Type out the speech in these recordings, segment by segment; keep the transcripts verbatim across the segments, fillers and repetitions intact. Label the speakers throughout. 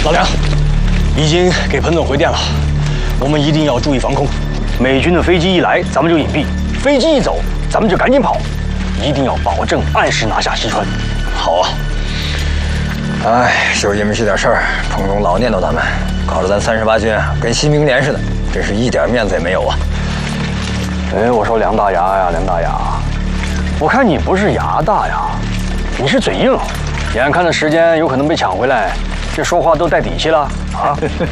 Speaker 1: 老梁，已经给彭总回电了，我们一定要注意防空。美军的飞机一来，咱们就隐蔽；飞机一走，咱们就赶紧跑，一定要保证按时拿下西川。
Speaker 2: 好啊。哎，就因为这点事儿，彭总老念叨咱们，搞得咱三十八军啊跟新兵连似的，真是一点面子也没有啊。
Speaker 1: 哎，我说梁大牙呀，梁大牙，我看你不是牙大呀，你是嘴硬。眼看着时间有可能被抢回来，这说话都带底气了啊！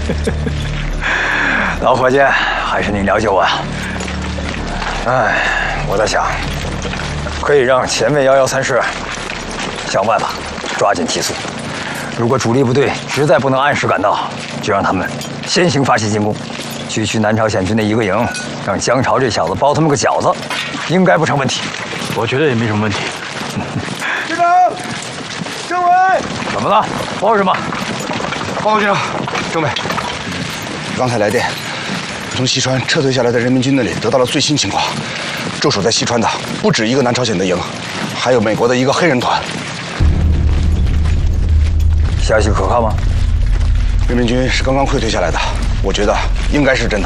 Speaker 2: 老伙计，还是你了解我呀。哎，我在想，可以让前卫幺幺三师想办法抓紧提速。如果主力部队实在不能按时赶到，就让他们先行发起进攻，区区南朝鲜军的一个营，让姜潮这小子包他们个饺子，应该不成问题。
Speaker 1: 我觉得也没什么问题。
Speaker 3: 师长，政委，
Speaker 2: 怎么了？报什么？
Speaker 3: 报告军长，政委，刚才来电，从西川撤退下来的人民军那里得到了最新情况，驻守在西川的不止一个南朝鲜的营，还有美国的一个黑人团。
Speaker 2: 消息可靠吗？
Speaker 3: 人民军是刚刚溃退下来的，我觉得应该是真的。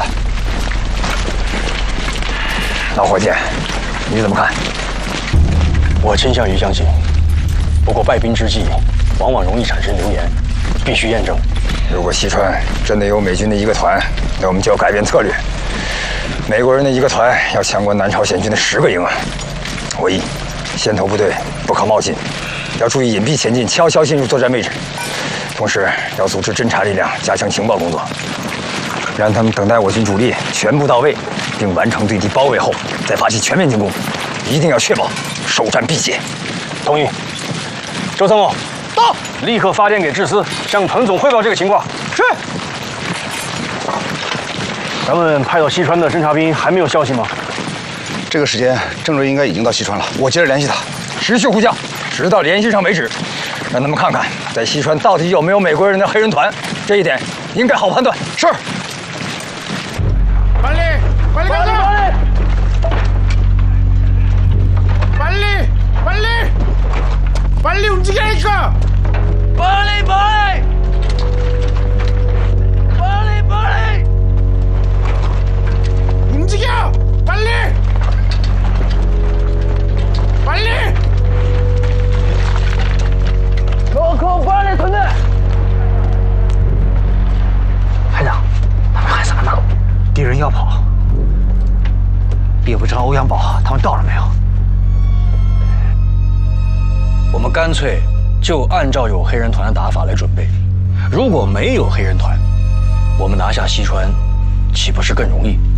Speaker 2: 老伙计，你怎么看？
Speaker 1: 我倾向于相信，不过败兵之计，往往容易产生流言，必须验证。
Speaker 2: 如果西川真的有美军的一个团，那我们就要改变策略。美国人的一个团要强过南朝鲜军的十个营啊！我一，先头部队不可冒进，要注意隐蔽前进，悄悄进入作战位置。同时要组织侦察力量，加强情报工作，让他们等待我军主力全部到位，并完成对敌包围后，再发起全面进攻。一定要确保首战必捷。
Speaker 1: 同意。周参谋，到，立刻发电给志司，向彭总汇报这个情况。
Speaker 3: 是。
Speaker 1: 咱们派到西川的侦察兵还没有消息吗？
Speaker 3: 这个时间，郑瑞应该已经到西川了，我接着联系他。
Speaker 2: 持续呼叫，直到联系上为止。让他们看看，在西川到底有没有美国人的黑人团，这一点应该好判断。是。
Speaker 4: 빨리 빨리 가자. 빨리 빨리 빨리 움직이라니까. 빨리 빨리 빨리 빨리 움직여. 빨리 빨리. 로코 빨리 전대.
Speaker 5: 排长，他们喊啥呢？敌人要跑，也不知道欧阳宝他们到了没有。
Speaker 1: 我们干脆就按照有黑人团的打法来准备。如果没有黑人团，我们拿下西川，岂不是更容易？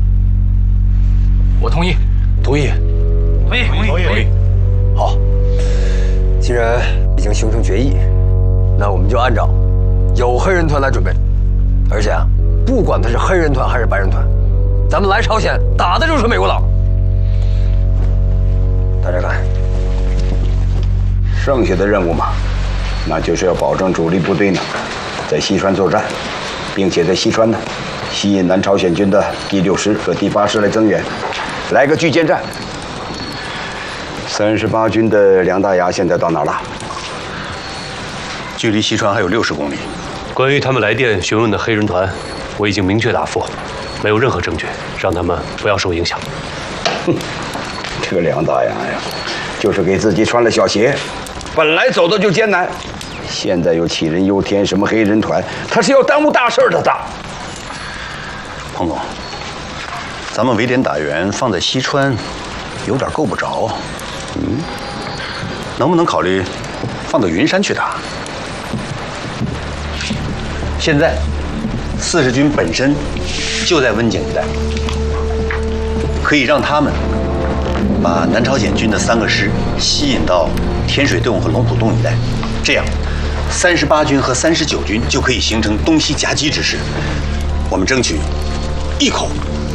Speaker 5: 我同意，
Speaker 1: 同意，
Speaker 5: 同意，同意，同意。
Speaker 2: 好，既然已经形成决议，那我们就按照有黑人团来准备。而且啊，不管他是黑人团还是白人团，咱们来朝鲜打的就是美国佬。大家看，
Speaker 6: 剩下的任务嘛，那就是要保证主力部队呢在西川作战，并且在西川呢吸引南朝鲜军的第六师和第八师来增援，来个巨舰战。三十八军的梁大牙现在到哪儿了？
Speaker 7: 距离西川还有六十公里。关于他们来电询问的黑人团，我已经明确答复，没有任何证据，让他们不要受影响。
Speaker 6: 哼，这个梁大牙呀，就是给自己穿了小鞋，本来走的就艰难，现在又杞人忧天，什么黑人团，他是要耽误大事的。他，
Speaker 7: 彭总，咱们围点打援放在西川，有点够不着。嗯，能不能考虑放到云山去打？现在，四十军本身就在温井一带，可以让他们把南朝鲜军的三个师吸引到天水洞和龙浦洞一带，这样，三十八军和三十九军就可以形成东西夹击之势。我们争取一口